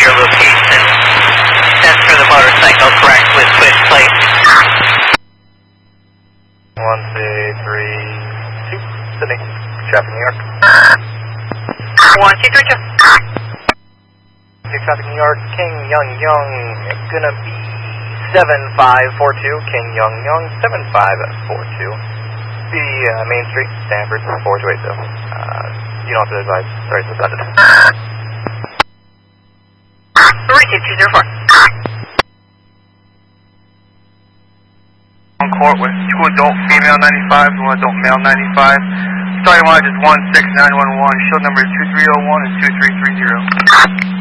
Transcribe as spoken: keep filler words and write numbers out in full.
your location. That's for the motorcycle, correct, with switch plate. one two three two, Sydney, traffic New York. one two three two. Traffic New York, King Young Young, it's gonna be seven five four two, King Young Young, seven five four two. The uh, Main Street, Stanford, four two eight zero. Uh, you don't have to advise, sorry, it's suspended. Receive two zero four. On court with two adult female ninety-fives, one adult male ninety-five. Starting line is one six nine one one, show number is two three zero one and two three three zero.